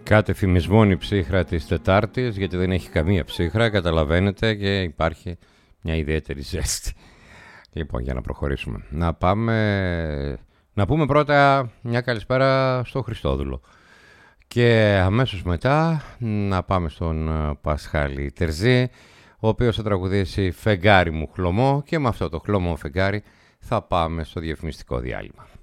Κάτε φημισμόνη ψύχρα της Τετάρτης, γιατί δεν έχει καμία ψύχρα, καταλαβαίνετε, και υπάρχει μια ιδιαίτερη ζέστη. Λοιπόν, για να προχωρήσουμε. Να πούμε πρώτα μια καλησπέρα στο Χριστόδουλο. Και αμέσως μετά να πάμε στον Πασχάλη Τερζή, ο οποίος θα τραγουδήσει «Φεγγάρι μου χλωμό», και με αυτό το χλωμό φεγγάρι θα πάμε στο διαφημιστικό διάλειμμα.